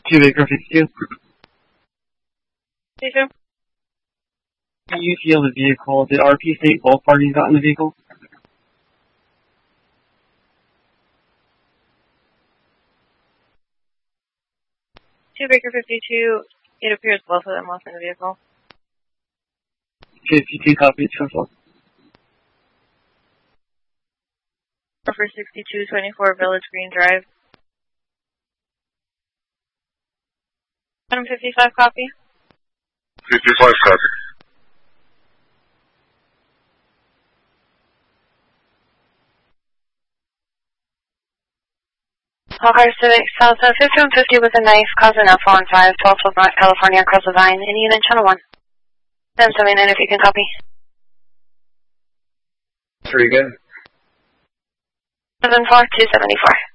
2 Baker 52. 52. UT on the vehicle. Did RP state both parties got in the vehicle? Two Baker 52. It appears both of them left in the vehicle. 52 copies, control. For 6224 Village Green Drive. 155 copy. 55 copy. Hawkeye Civic South 5150 with a knife, causing Alpha on 5, 12 North California, across the Vine, Indian and Channel 1. 779 if you can copy. Pretty good. 74274.